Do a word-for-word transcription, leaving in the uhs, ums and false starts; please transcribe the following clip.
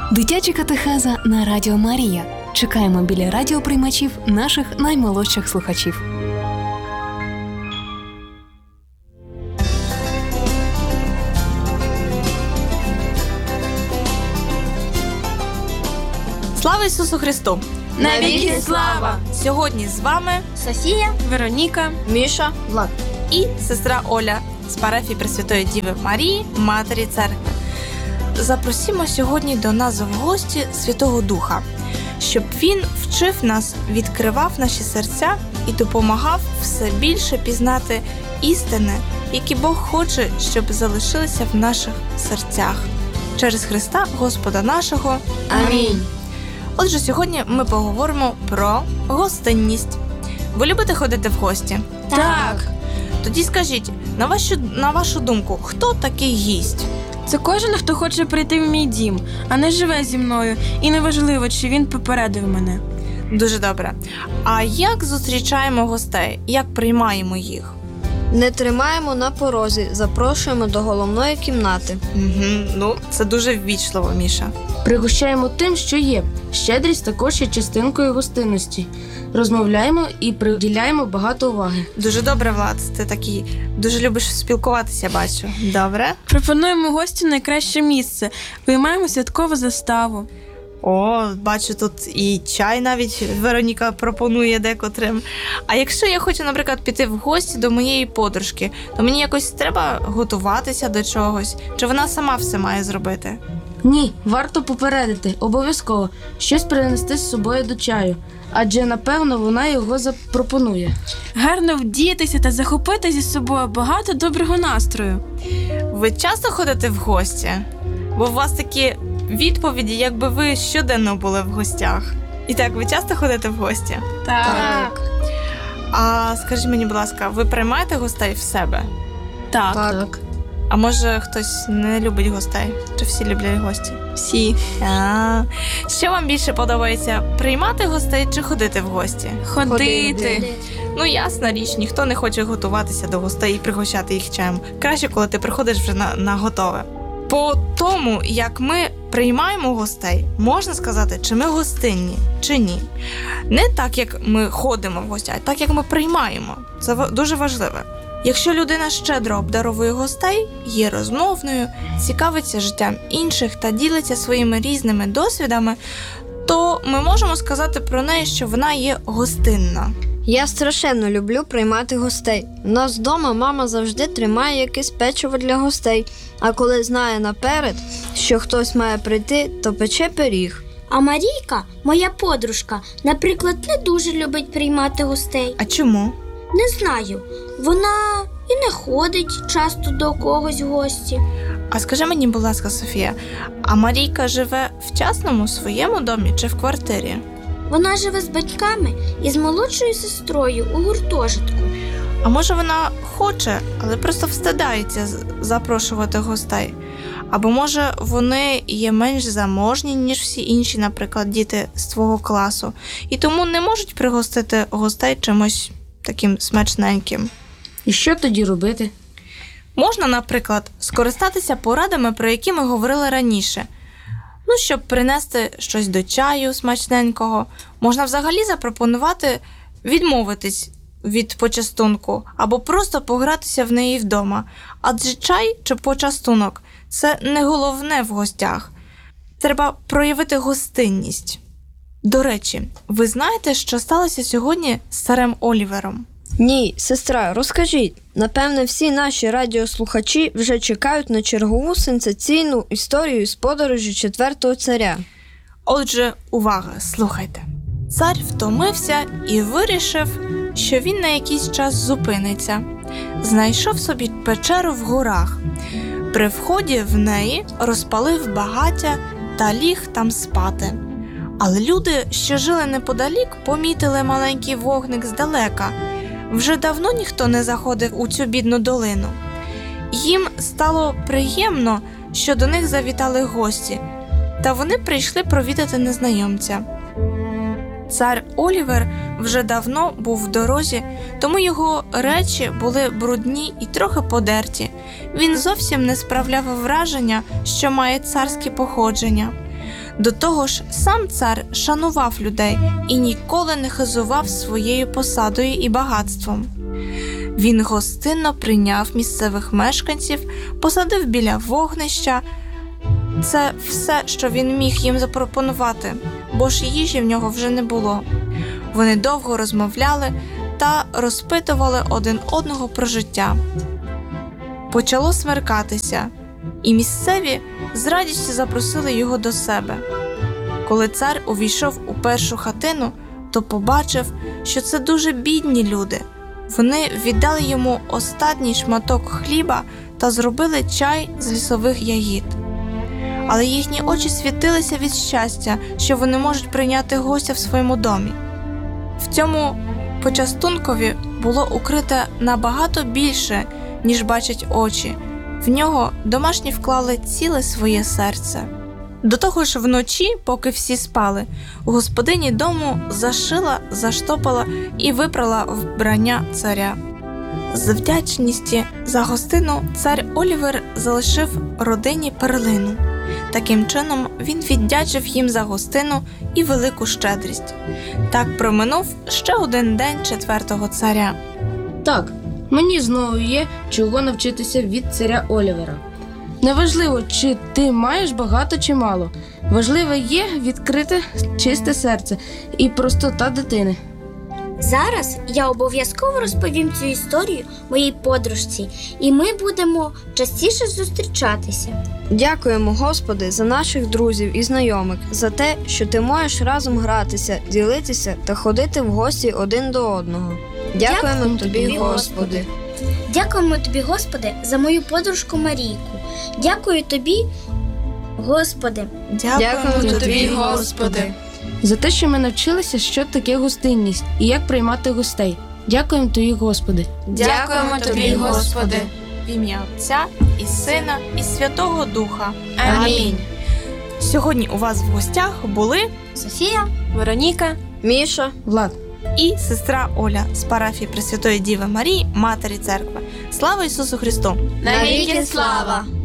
Дитяча катехеза на Радіо Марія. Чекаємо біля радіоприймачів наших наймолодших слухачів. Слава Ісусу Христу! Навіки слава! Сьогодні з вами Софія, Вероніка, Міша, Влад і сестра Оля з парафії Пресвятої Діви Марії, Матері Церкви. Запросимо сьогодні до нас в гості Святого Духа, щоб Він вчив нас, відкривав наші серця і допомагав все більше пізнати істини, які Бог хоче, щоб залишилися в наших серцях. Через Христа Господа нашого. Амінь. Отже, сьогодні ми поговоримо про гостинність. Ви любите ходити в гості? Так. Тоді скажіть, на вашу, на вашу думку, хто такий гість? Це кожен, хто хоче прийти в мій дім, а не живе зі мною, і неважливо, чи він попередив мене. Дуже добре. А як зустрічаємо гостей? Як приймаємо їх? Не тримаємо на порозі, запрошуємо до головної кімнати. Угу. Ну, це дуже ввічливо, Міша. Пригощаємо тим, що є. Щедрість також є частинкою гостинності. Розмовляємо і приділяємо багато уваги. Дуже добре, Влад. Ти такий дуже любиш спілкуватися, бачу. Добре. Пропонуємо гостю найкраще місце, виймаємо святкову заставу. О, бачу, тут і чай навіть Вероніка пропонує декотрим. А якщо я хочу, наприклад, піти в гості до моєї подружки, то мені якось треба готуватися до чогось? Чи вона сама все має зробити? Ні, варто попередити, обов'язково, щось принести з собою до чаю, адже, напевно, вона його запропонує. Гарно вдітися та захопити зі собою багато доброго настрою. Ви часто ходите в гості? Бо у вас такі відповіді, якби ви щоденно були в гостях. І так, ви часто ходите в гості? Так. А скажіть мені, будь ласка, ви приймаєте гостей в себе? Так, Так. А може хтось не любить гостей? Чи всі люблять гості? всі. А, що вам більше подобається, приймати гостей чи ходити в гості? Ходити. Ну, ясна річ, ніхто не хоче готуватися до гостей і пригощати їх чаєм. Краще, коли ти приходиш вже на, на готове. По тому, як ми приймаємо гостей, можна сказати, чи ми гостинні, чи ні. Не так, як ми ходимо в гості, а так, як ми приймаємо. Це дуже важливо. Якщо людина щедро обдаровує гостей, є розмовною, цікавиться життям інших та ділиться своїми різними досвідами, то ми можемо сказати про неї, що вона є гостинна. Я страшенно люблю приймати гостей. У нас вдома мама завжди тримає якесь печиво для гостей, а коли знає наперед, що хтось має прийти, то пече пиріг. А Марійка, моя подружка, наприклад, не дуже любить приймати гостей. А чому? Не знаю, вона і не ходить часто до когось в гості. А скажи мені, будь ласка, Софія, а Марійка живе в частному своєму домі чи в квартирі? Вона живе з батьками і з молодшою сестрою у гуртожитку. А може вона хоче, але просто встидається запрошувати гостей? Або може вони є менш заможні, ніж всі інші, наприклад, діти з твого класу, і тому не можуть пригостити гостей чимось таким смачненьким? І що тоді робити? Можна, наприклад, скористатися порадами, про які ми говорили раніше. Ну, щоб принести щось до чаю смачненького, можна взагалі запропонувати відмовитись від почастунку або просто погратися в неї вдома. Адже чай чи почастунок – це не головне в гостях. Треба проявити гостинність. До речі, ви знаєте, що сталося сьогодні з царем Олівером? Ні, сестра, розкажіть. Напевне, всі наші радіослухачі вже чекають на чергову сенсаційну історію з подорожі четвертого царя. Отже, увага, слухайте. Цар втомився і вирішив, що він на якийсь час зупиниться. Знайшов собі печеру в горах. При вході в неї розпалив багаття та ліг там спати. Але люди, що жили неподалік, помітили маленький вогник здалека. Вже давно ніхто не заходив у цю бідну долину. Їм стало приємно, що до них завітали гості, та вони прийшли провідати незнайомця. Цар Олівер вже давно був в дорозі, тому його речі були брудні і трохи подерті. Він зовсім не справляв враження, що має царське походження. До того ж, сам цар шанував людей і ніколи не хизував своєю посадою і багатством. Він гостинно прийняв місцевих мешканців, посадив біля вогнища. Це все, що він міг їм запропонувати, бо ж їжі в нього вже не було. Вони довго розмовляли та розпитували один одного про життя. Почало смеркатися, і місцеві з радістю запросили його до себе. Коли цар увійшов у першу хатину, то побачив, що це дуже бідні люди. Вони віддали йому останній шматок хліба та зробили чай з лісових ягід. Але їхні очі світилися від щастя, що вони можуть прийняти гостя в своєму домі. В цьому почастункові було укрите набагато більше, ніж бачать очі. В нього домашні вклали ціле своє серце. До того ж вночі, поки всі спали, господині дому зашила, заштопала і випрала вбрання царя. З вдячності за гостину цар Олівер залишив родині перлину. Таким чином він віддячив їм за гостину і велику щедрість. Так проминув ще один день четвертого царя. Так, мені знову є чого навчитися від царя Олівера. Неважливо, чи ти маєш багато чи мало. Важливе є відкрите чисте серце і простота дитини. Зараз я обов'язково розповім цю історію моїй подружці, і ми будемо частіше зустрічатися. Дякуємо, Господи, за наших друзів і знайомих, за те, що ти можеш разом гратися, ділитися та ходити в гості один до одного. Дякуємо, Дякуємо тобі, тобі, Господи. Дякуємо тобі, Господи, за мою подружку Марійку. Дякую тобі, Господи. Дякуємо тобі, Господи. За те, що ми навчилися, що таке гостинність і як приймати гостей. Дякуємо тобі, Господи. Дякуємо тобі, Господи. В ім'я Отця і Сина і Святого Духа. Амінь. Сьогодні у вас в гостях були Софія. Вероніка. Міша. Влад. і сестра Оля з парафії Пресвятої Діви Марії, Матері Церкви. Слава Ісусу Христу! Навіки слава!